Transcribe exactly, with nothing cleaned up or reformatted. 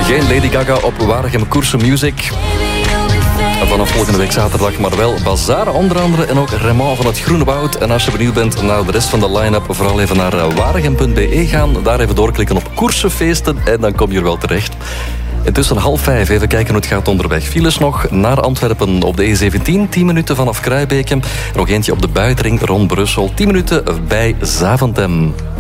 Geen Lady Gaga op Waregem Koersen Music. Vanaf volgende week zaterdag, maar wel Bazaar onder andere en ook Raymond van het Groene Woud. En als je benieuwd bent naar de rest van de line-up, vooral even naar waregem punt be gaan. Daar even doorklikken op koersenfeesten en dan kom je er wel terecht. Intussen half vijf, even kijken hoe het gaat onderweg. Files nog naar Antwerpen op de E zeventien, tien minuten vanaf Kruibeke. Nog eentje op de buitenring rond Brussel, tien minuten bij Zaventem.